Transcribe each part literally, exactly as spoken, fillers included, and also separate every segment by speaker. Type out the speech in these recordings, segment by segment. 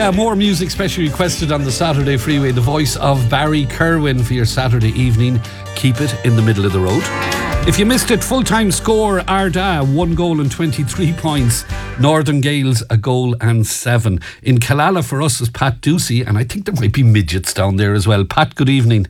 Speaker 1: Yeah, more music specially requested on the Saturday Freeway. The voice of Barry Kerwin for your Saturday evening. Keep it in the middle of the road. If you missed it, full-time score, Ardagh, one goal and twenty-three points. Northern Gales, a goal and seven. In Killala for us is Pat Ducey, and I think there might be midgets down there as well. Pat, good evening.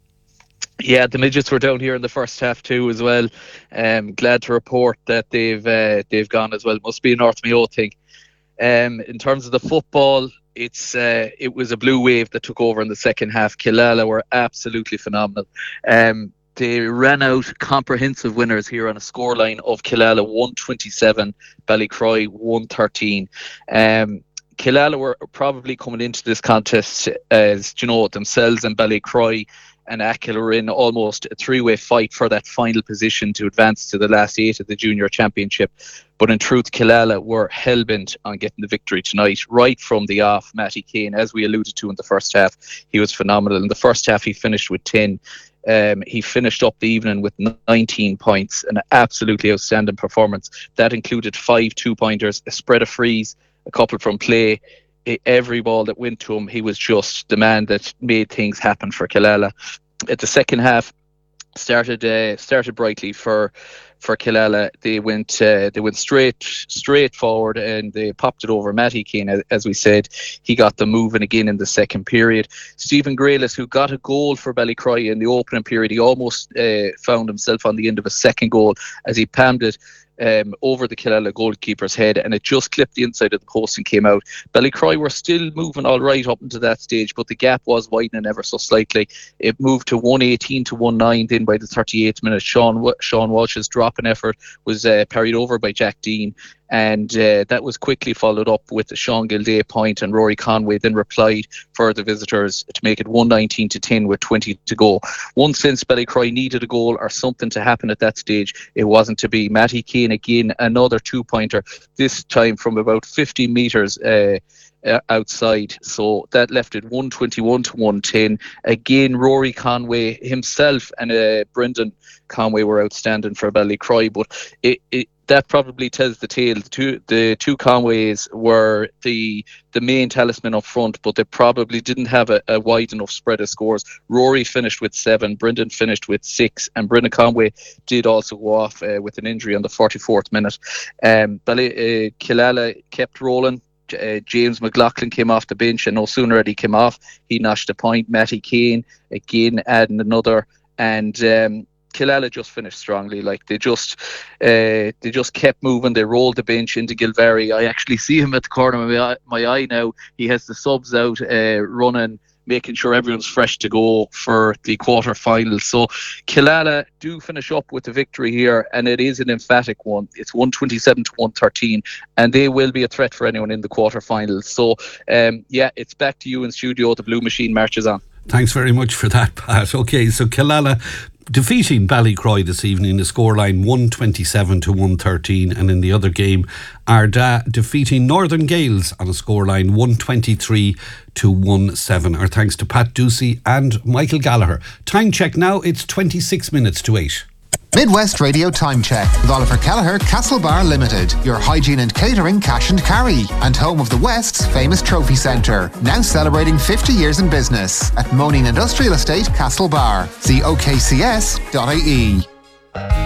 Speaker 2: Yeah, the midgets were down here in the first half too as well. Um, glad to report that they've uh, they've gone as well. Must be a North Mayo thing. Um, in terms of the football, it's uh, it was a blue wave that took over in the second half. Killala were absolutely phenomenal. Um, They ran out comprehensive winners here on a scoreline of Killala one twenty-seven, Ballycroy one thirteen. Um, Killala were probably coming into this contest as, you know, themselves and Ballycroy and Achill were in almost a three-way fight for that final position to advance to the last eight of the junior championship. But in truth, Killala were hell-bent on getting the victory tonight, right from the off. Matty Kane, as we alluded to in the first half, he was phenomenal. In the first half, he finished with ten. Um, he finished up the evening with nineteen points, an absolutely outstanding performance. That included five two-pointers, a spread of frees, a couple from play. I, every ball that went to him, he was just the man that made things happen for Killala. At the second half, started uh, started brightly for for Killala. They went uh, they went straight straight forward and they popped it over Matty Keane. As, as we said, he got them moving again in the second period. Stephen Graylis, who got a goal for Ballycroy in the opening period, he almost uh, found himself on the end of a second goal as he palmed it Um, over the Killala goalkeeper's head, and it just clipped the inside of the post and came out. Ballycroy were still moving all right up into that stage, but the gap was widening ever so slightly. It moved to one eighteen to one nine. Then by the thirty-eighth minute, Sean Sean Walsh's dropping effort was uh, parried over by Jack Dean, and uh, that was quickly followed up with a Sean Gilday point, and Rory Conway then replied for the visitors to make it one nineteen to ten with twenty to go. Once since Ballycroy needed a goal or something to happen at that stage, it wasn't to be. Matty Keane again, another two-pointer, this time from about fifty metres uh, uh, outside. So that left it one twenty-one to one ten. Again, Rory Conway himself and uh, Brendan Conway were outstanding for Ballycroy, but it, it that probably tells the tale. The two, the two Conways were the the main talisman up front, but they probably didn't have a, a wide enough spread of scores. Rory finished with seven, Brendan finished with six, and Brendan Conway did also go off uh, with an injury on the forty-fourth minute. Um, Bally, uh, Killala kept rolling. Uh, James McLaughlin came off the bench, and no sooner had he came off, he notched a point. Matty Kane again adding another, and um, Killala just finished strongly. Like they just, uh, they just kept moving. They rolled the bench into Gilvary. I actually see him at the corner of my eye, my eye now. He has the subs out, uh, running, making sure everyone's fresh to go for the quarter-finals. So Killala do finish up with the victory here, and it is an emphatic one. It's one twenty-seven to one thirteen, and they will be a threat for anyone in the quarter-finals. So, um, yeah, it's back to you in studio. The Blue Machine marches on.
Speaker 1: Thanks very much for that, Pat. Okay, so Killala defeating Ballycroy this evening, the scoreline one twenty-seven to one thirteen, and in the other game, Ardagh defeating Northern Gales on a scoreline one twenty-three to one seven. Our thanks to Pat Ducey and Michael Gallagher. Time check now, it's twenty-six minutes to eight.
Speaker 3: Midwest Radio Time Check with Oliver Kelleher, Castlebar Limited, your hygiene and catering cash and carry, and home of the West's famous trophy centre, now celebrating fifty years in business at Moaning Industrial Estate, Castlebar. See o k c s dot i e.